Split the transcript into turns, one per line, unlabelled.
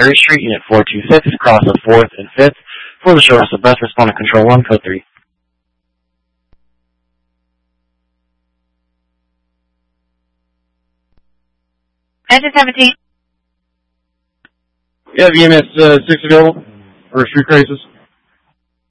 Perry Street, Unit 426, across of 4th and 5th. For the shortest of breath, respond to Control 1, Code 3.
Engine 17.
You have EMS 6 available for a street crisis.